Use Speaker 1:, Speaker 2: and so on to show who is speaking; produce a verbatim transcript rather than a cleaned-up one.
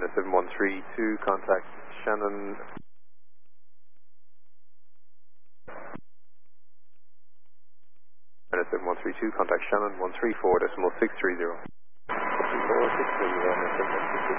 Speaker 1: seven one three two, contact Shannon. seven one three two, contact Shannon one three four decimal six three zero.
Speaker 2: four six three zero.